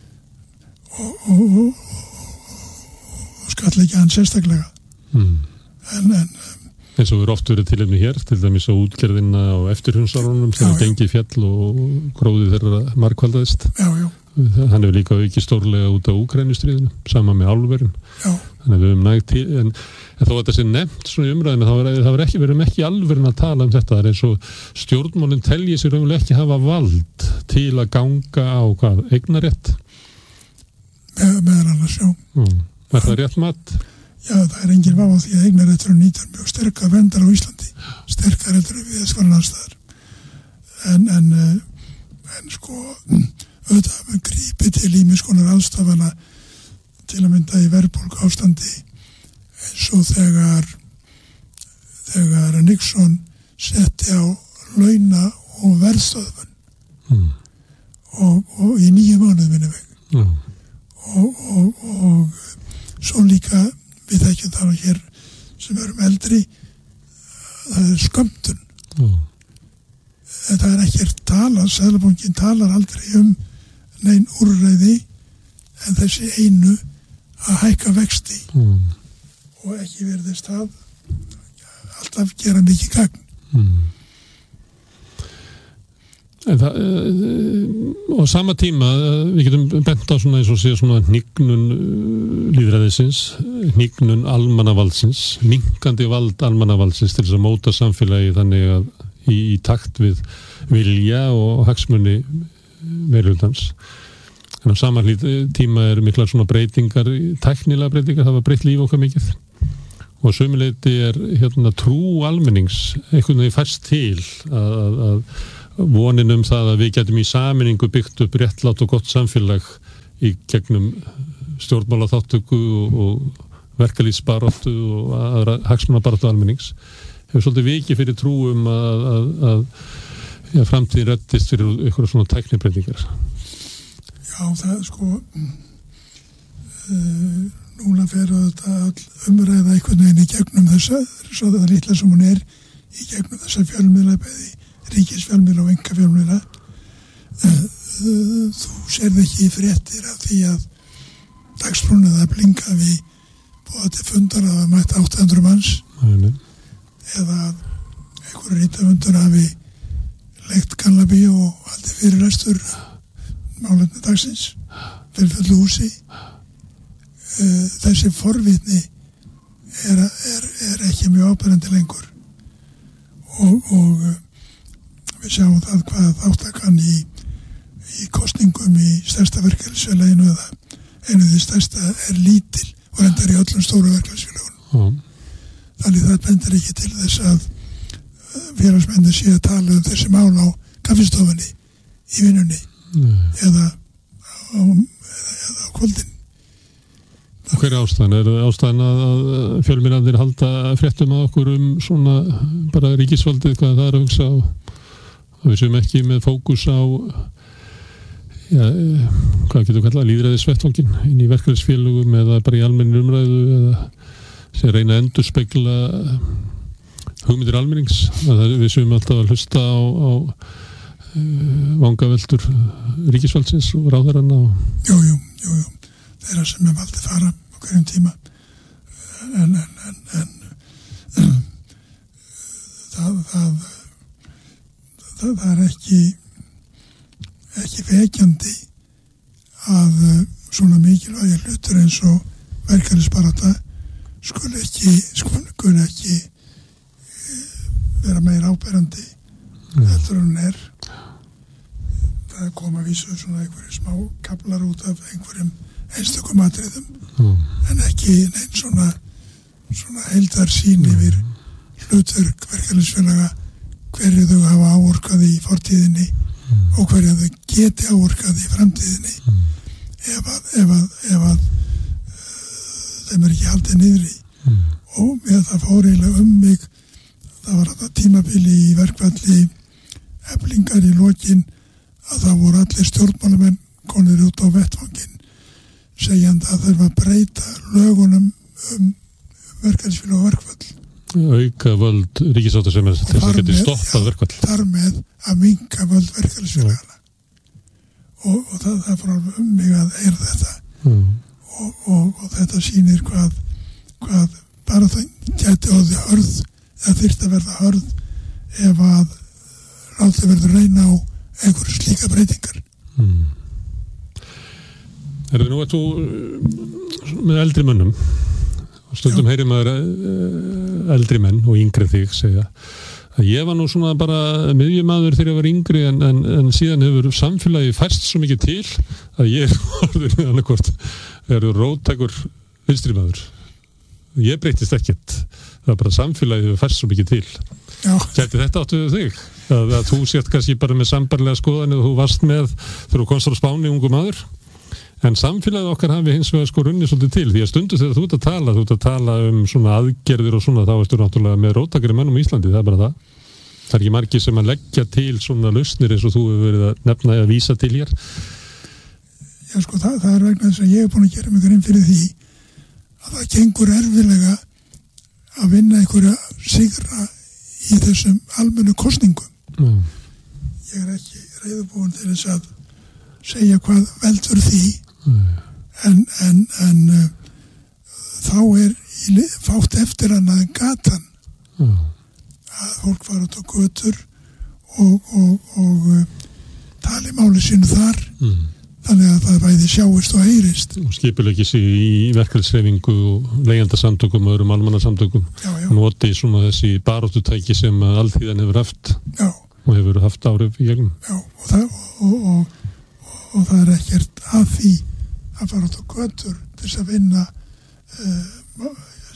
og, og, og, og skattleggja hann sérstaklega mm. en, en eins og við erum oft verið tilefni hér til dæmis á útgerðina og eftirhundsárunum sem er gengið fjall og gróðið þeirra margkvaldaðist já, já. Hann hefur líka aukið stórlega út á Úkraínustríðinu sama með álverin þannig að við höfum nægt til en, en þó að þetta sé nefnt svona í umræðinu þá er, það er ekki, við erum ekki alveg að tala um þetta það er eins og stjórnmálinn telji sér raunverulega ekki hafa vald til að ganga á hvað, eignarétt með, meðan annars, já mm. Er það rétt mat? Já, það er engin vá á því að eignaréttur nýtur mjög sterkar verndar á Íslandi sterkar heldur við skoðan aðstæðar en, en en sko auðvitað við grípið til ýmiss konar aðstafana til að mynda í verðbólgu ástandi eins og þegar þegar Nixon setti á launa og verðstöðvun mm. og, og í nýju mánuð minni veg mm. og, og, og svo líka við þekkjum það hér sem erum eldri það er skömmtun mm. þetta er ekkert tala Seðlabankinn talar aldrei um nein úrræði en þessi einu að hækka vexti mm. og ekki verðist það alltaf gera mikið gagn mm. En það og sama tíma við getum bent á svona eins og sé svona hnignun lýðræðisins hnignun almannavaldsins minkandi vald almannavaldsins til þess að móta samfélagi þannig að í, í takt við vilja og hagsmuni meirihlutans en á sama tíma eru miklar svona breytingar tæknilega breytingar, það var breytt líf okkar mikið og sömuleyti er hérna trú almennings einhvern veginn færst til að, að, að vonin um það að við getum í sameiningu byggt upp réttlátt og gott samfélag í gegnum stjórnmálaþátttöku og, og verkalýðsbaráttu og aðra hagsmunabaráttu almennings hefur svolítið vikið fyrir trú um að, að, að ja, framtíðin reddist fyrir ykkur svona tæknibreytingar. Já, það er sko uh, núna fer þetta umræða einhvern veginn í gegnum þessa svo það er litla sem hún er í gegnum þessa fjölmiðla bæði ríkisfjölmiðla og einkafjölmiðla uh, uh, þú sérð ekki í fréttir af því að dagsbrúnið að blinka við búið til fundar að það mætti átta hundruð manns Æ, eða einhverju rítafundur hafi leikt Gamla bíó og haldið fyrirlestur málefni dagsins fyrir fullu húsi. Uh, þessi forvitni er, er, er ekki mjög áberandi lengur og, og uh, við sjáum það hvað þáttakan í, í kosningum í stærsta verkefnisfélaginu eða einu því stærsta er lítil og endar í öllum stóru verkefnisfélagunum. mm. Þannig það bendir ekki til þess að félagsmenni sé að tala um þessi mál á kaffistofunni í vinnunni mm. eða á, eða, eða á kvöldin. Hver er ástæðan? Er ástæðan að fjölmiðlarnir halda fréttum að okkur um svona bara ríkisvaldið, hvað það er að hugsa á og við séum ekki með fókus á ja, hvað getur kallað lýðræðisvettvanginn inn í verkefnisfélögum eða bara í almenni umræðu eða sem reyna að endurspegla hugmyndir almennings að við séum alltaf að hlusta á, á uh, vangaveltur ríkisvaldsins og ráðherranna og... Jú, jú, jú, jú þeirra sem er valdið fara á hverjum tíma en, en, en, en það, það, það, það er ekki ekki vekjandi að svona mikilvægi hlutur eins og verkefnisbarátta skul ekki skul ekki vera meira áberandi mm. heldur en er það koma vísu svona einhverju smá kaplar út af einhverjum einstökum atriðum mm. en ekki neinn svona svona heildar sín yfir hlutverk verkefnisfélaga hverju þau hafa áorkað í fortíðinni mm. og hverju þau geti áorkað í framtíðinni mm. ef að, ef að, ef að uh, þeim er ekki haldið niðri mm. og með það fór eiginlega um mig það var þetta tímabili í verkfalli Eflingar í lokin að það voru allir stjórnmálamenn konir út á vettvanginn segjandi að þurfa að breyta lögunum um verkefnisfélag og verkfall auka völd ríkissáttasemjara til þess að geti stoppað verkfall þar með að minnka völd verkefnisfélagana og, og það, það fór alveg um mig að heyra þetta mm. og, og, og þetta sýnir hvað, hvað bara það gæti orðið hörð eða þyrfti að verða hörð ef að ráðið verður reyna á einhverju slíka breytingar. Mm. Er það nú að þú með eldri mönnum og stundum heyrir maður eldri menn og yngri þig segja að ég var nú svona bara miðjumaður þegar ég var yngri en, en, en síðan hefur samfélagi færst svo mikið til að ég er orðin annarkvort verður róttækur vinstrimaður. Ég breytist ekkert. Það er bara samfélagi hefur færst svo mikið til. Gæti þetta áttu þig? Að, að þú sért kannski bara með sambarlega skoðan eða þú varst með þegar þú komst á Spáni ungu maður en samfélagið okkar hafi hins vegar sko runni svolítið til því að stundu þegar þú ert að tala þú ert að tala um svona aðgerðir og svona þá ertu náttúrulega með róttækari mönnum í Íslandi, það er bara það það er ekki margir sem að leggja til svona lausnir eins og þú hefur verið að nefna að vísa til hér. Já sko það, það er vegna þess að ég hef búin að gera mig grein fyrir því að það gengur erfilega að vinna einhverja sigra í þessum almennu kosningum. Mm. Ég er ekki reiðubúin til þess að segja hvað veldur því mm. en, en, en uh, þá er í, fátt eftir hann að gatan mm. að fólk fara út á götur og, og, og uh, tali máli sínu þar mm. þannig að það bæði sjáist og heyrist og skipuleggi sig í verkefnishreyfingu og leigjandasamtökum og öðrum almannasamtökum og noti svona þessi baráttutæki sem alþýðan hefur haft já. Og hefur haft áhrif í gegnum já, og, það, og, og, og, og það er ekkert að því að fara út á götur til þess að vinna uh,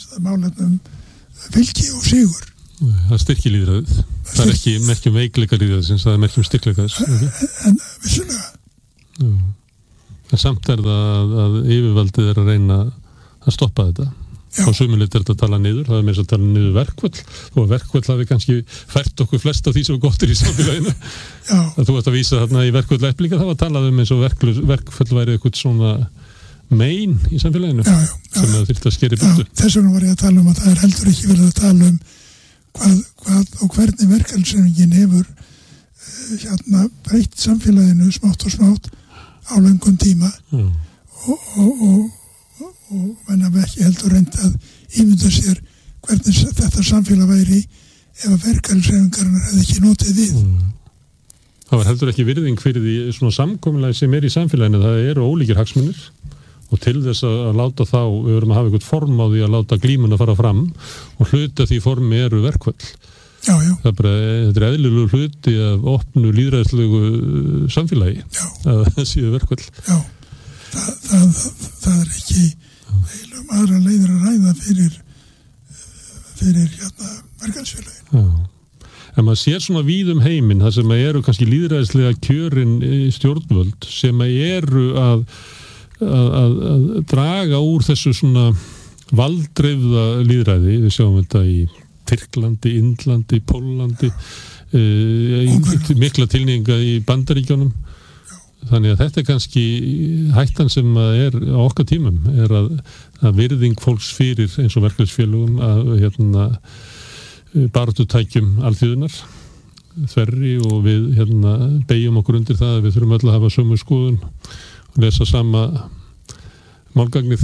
málefnum fylgi og sigur. Það styrkir lýðræðið. Það er ekki merkjum veikleika lýðræðisins, það er merkjum styrkleika þess. En, en vissulega. Já. En samt er það að, að yfirvaldið er að reyna að stoppa þetta. Já. Og sumulit er þetta að tala niður, það er með þess að tala niður verkvöld og verkvöld hafi kannski fært okkur flest af því sem er gott í samfélaginu. Já. Að þú ert að vísa þarna í verkvöld eflinga, það var að tala um eins og verkvöld væri eitthvað svona mein í samfélaginu já, já, já. sem það þyrfti að skeri byrtu. Þess vegna var ég að tala um að það er heldur ekki verið að tala um hvað, hvað og hvernig verkalýðshreyfingin hefur uh, hérna breytt samfélaginu smátt og smátt á löngum tíma mm. og, og, og, og menn hafa ekki heldur reynd að ímynda sér hvernig þetta samfélag væri ef að verkalýðshreyfingarinnar hefði ekki notið við. Mm. Það var heldur ekki virðing fyrir því svona samkomulagi sem er í samfélaginu, það eru ólíkir hagsmunir og til þess að, að láta þá, við verum að hafa eitthvað form á því að láta glímuna fara fram og hluta því formi eru verkvöld. Já, já. Það er bara, þetta er eðlilegu hluti af opnu lýðræðislegu samfélagi já. Að það séu verkvöld. Já, það, það, það, það er ekki heilum aðra leiðir að ræða fyrir, fyrir hérna verkefnsfélagin. Já, en maður sér svona víð um heiminn, það sem eru kannski lýðræðislega kjörin stjórnvöld sem eru að Að, að, að draga úr þessu svona valdreifða lýðræði, við sjáum þetta í Tyrklandi, Indlandi, Póllandi e, mikla tilnýjinga í Bandaríkjónum. Þannig að þetta er kannski hættan sem er á okkar tímum er að, að virðing fólks fyrir eins og verkefnisfélögum að hérna barátutækjum alþýðunar þverri og við hérna beigjum okkur undir það að við þurfum öll að hafa sömu skoðun lesa sama málgagnið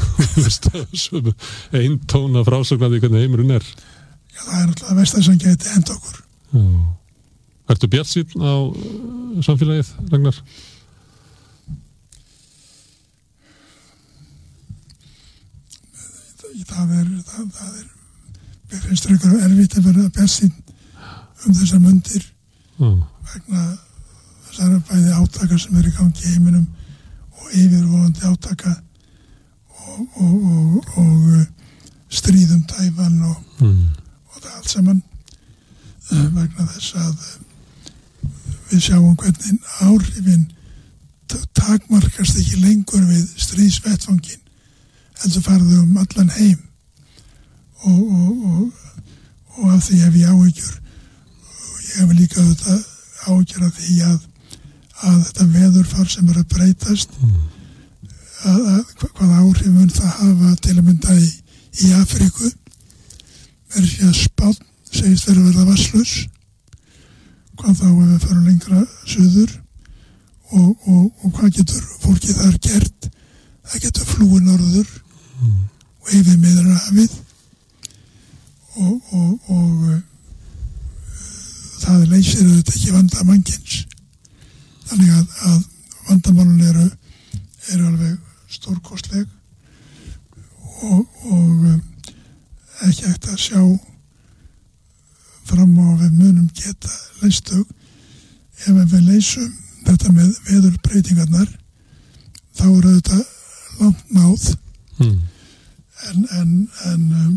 einn tón af frásagnaði hvernig heimurinn er. Já, það er alltaf að versta sem geti hent okkur. Já. Ertu bjartsýnn á samfélagið, Ragnar? Það er það, það er mér finnst það eitthvað erfitt að vera bjartsýnn um þessar mundir Já. Vegna þessar bæði átaka sem er í gangi í heiminum og yfirvofandi átaka og, og, og, og stríðum Tævan og, mm. og það allt saman vegna þess að við sjáum hvernig áhrifin takmarkast ekki lengur við stríðsvettfangin heldur farðu um allan heim og, og, og, og af því hef ég áhyggjur og ég hef líka þetta áhyggjur af því að að þetta veðurfar sem er að breytast mm. að, að hvað áhrif mun það hafa til að mynda í, í Afríku er ekki að Spánn segist verið að verða vatnslaus hvað þá ef við förum lengra suður og, og, og hvað getur fólkið þar gert það getur flúið norður mm. og yfir Miðjarðarhafið og, og, og uh, það leysir þetta ekki vanda mannkins. Þannig að, að vandamálun eru, eru alveg stórkostleg og, og ekki hægt að sjá fram á að við munum geta leyst þau. Ef við leysum þetta með veðurbreytingarnar þá eru þetta langt náð mm. en, en, en um,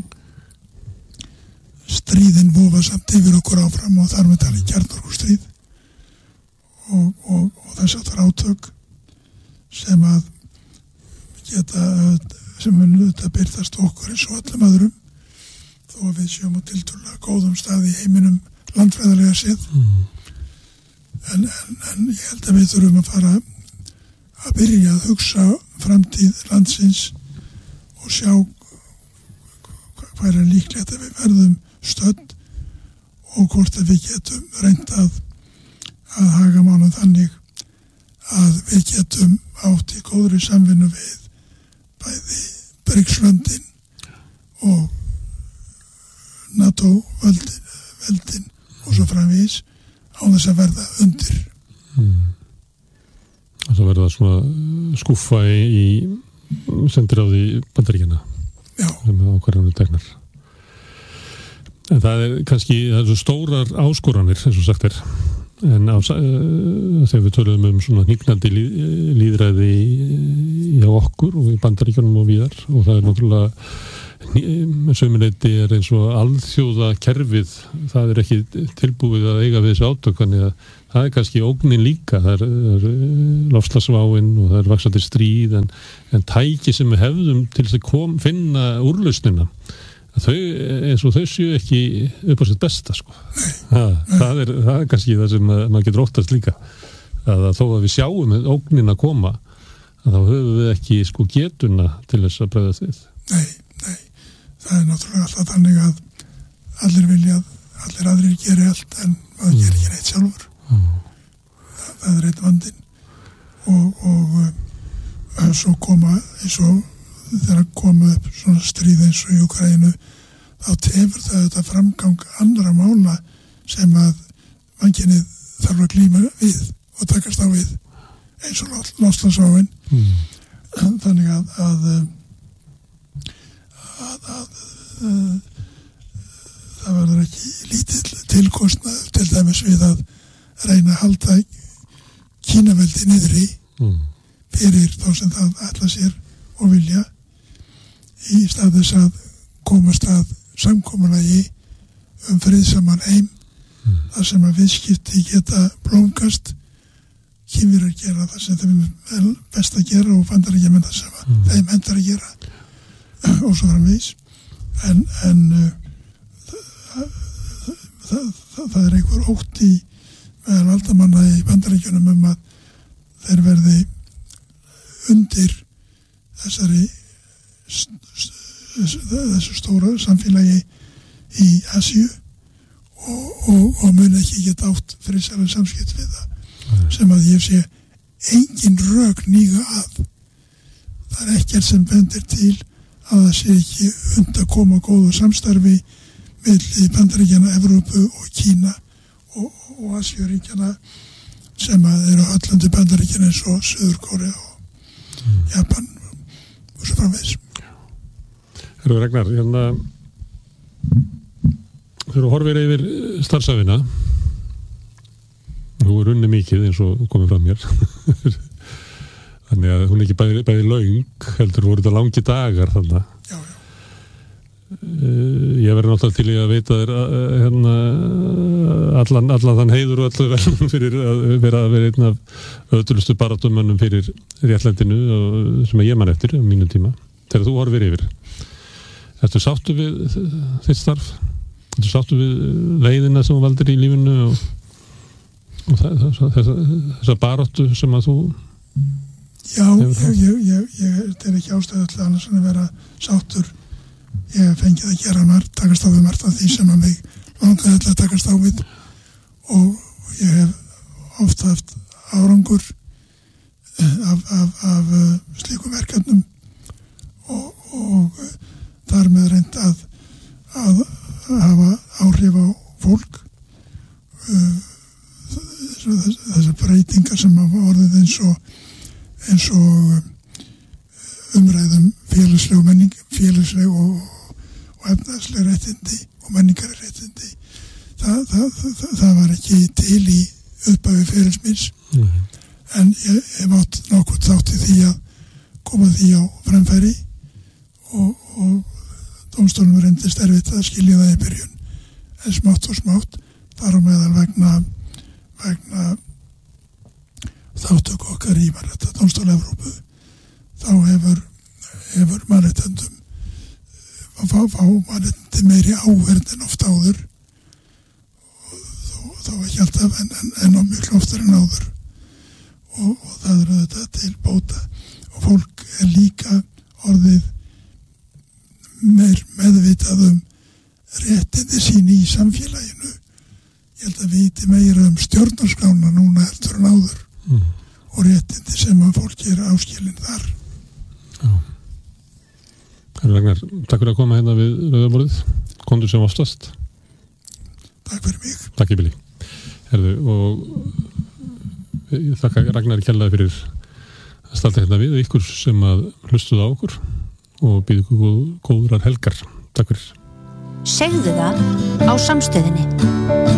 stríðin vofa samt yfir okkur áfram og þar með tali kjarnorkustríð Og, og, og þess að það er átök sem að geta sem mun auðvitað byrtast okkur eins og öllum öðrum þó að við séum á tiltölulega góðum stað í heiminum landfræðilega séð mm. en, en, en ég held að við þurfum að fara að byrja að hugsa framtíð landsins og sjá hvað er líklegt að við verðum stödd og hvort að við getum reynt að að haga málum þannig að við getum átt í góðri samvinnu við bæði Bríkslöndin og NATO veldin, veldin og svo framvegis á þess að verða undir. Mm. Það verða svona skúffa í, í sendiráði Bandaríkjanna. Já. Með ákvarðanir teknar. En það er kannski, það er svo stórar áskoranir, eins og sagt er. En á, uh, þegar við töluðum um svona hnígnandi líð, líðræði hjá okkur og í Bandaríkjunum og víðar og það er náttúrulega með sömuleyti er eins og alþjóða kerfið, það er ekki tilbúið að eiga við þessu átök, þannig að það er kannski ógnin líka, það er, er loftslagsváin og það er vaxandi stríð, en, en tæki sem við hefðum til þess að kom, finna úrlausnina, þau, eins og þau séu ekki upp á sitt besta, sko. Það, það, er, það er kannski það sem maður getur óttast líka, að, að þó að við sjáum ógnin að koma, að þá höfum við ekki sko getuna til þess að bregðast við. Nei, nei, það er náttúrulega alltaf þannig að allir vilja að allir aðrir geri allt en maður mm. gerir ekki neitt sjálfur. Mm. Það, það er eitt vandinn og, og uh, svo koma eins og þegar koma upp svona stríð eins og í Úkraínu, þá tefur það þetta framgang annara mála sem að mannkynið þarf að glíma við og takast á við, eins og loftslagsváin. Mm. Þannig að að, að, að, að það verður ekki lítill tilkostnað til dæmis við að reyna að halda Kínaveldi niðri mm. fyrir þá sem það ætla sér og vilja, í stað þess að komast að samkomulagi um friðsaman heim mm. þar sem að viðskipti geta blómgast. Kínverjar gera það sem þeim er best að gera og Bandaríkjamenn það sem mm. þeim hentar að gera og svo framvegis. En, en uh, það, það, það, það er einhver ótti meðal valdamanna í Bandaríkjunum um að þeir verði undir þessari þessu stóra samfélagi í Asíu og, og, og mun ekki geta átt friðsælan samskipt við það. Sem að ég sé engin rök nýga að. Það er ekkert sem bendir til að það sé ekki und að koma góðu samstarfi milli Bandaríkjanna, Evrópu og Kína og, og Asíuríkjanna sem að eru öllandi Bandaríkjanna eins og Suður-Kórea og mm. Japan og svo framvegis. Herru Ragnar, hérna þegar þú horfir yfir starfsævina, þú er unni mikið eins og komið fram mér þannig að hún er ekki bæði, bæði löng, heldur voru þetta langi dagar þannig já, já. Uh, ég verði náttúrulega til í að veita þér uh, hérna, allan, allan þann heiður og allan velum fyrir að vera, vera einn af öðlustu baráttumönnum fyrir réttlætinu og, sem ég man eftir á mínum tíma, þegar þú horfir yfir. Ertu sáttu við þitt starf? Ertu sáttu við leiðina sem þú valdir í lífinu og og þessa baráttu sem að þú Já, ég, ég, ég, ég er ekki ástæðu til annars en að vera sáttur. Ég hef fengið að gera margt, takast á við margt af því sem að mig langaði til að takast á við og ég hef ofta haft árangur af, af, af slíkum verkefnum og, og þar með reynd að, að hafa áhrif á fólk þessar breytingar sem hafa orðið eins og, eins og umræðum félagsleg og menning, félagsleg og, og efnaðsleg réttindi og menningar réttindi. Það, það, það, það var ekki til í upphafi ferils míns, mm. en ég hef átt nokkuð þátt í því að koma því á framfæri og, og dómstólum reyndist erfitt að skilja það í byrjun, en smátt og smátt þar á meðal vegna vegna þáttöku okkar í Mannréttindadómstóli Evrópu, þá hefur, hefur mannréttindum fá, fá mannréttindi meiri áverð en oft áður og þó, þó ekki alltaf en, en, en á mjög oftar en áður og, og það eru þetta til bóta og fólk er líka orðið meir meðvitað um réttindi sín í samfélaginu. Ég held að viti meira um stjórnarskrána núna heldur en áður mm. og réttindi sem að fólki er áskilin þar. Já. Herra Ragnar, takk fyrir að koma hérna við rauðaborðið. Komdu sem oftast. Takk fyrir mig. Takk í bili. Herðu, og ég þakka Ragnari kærlega fyrir að stalta hérna við ykkur sem að hlustuðu á okkur og býðu ykkur góðrar helgar. Takk fyrir. Segðu það á Samstöðinni.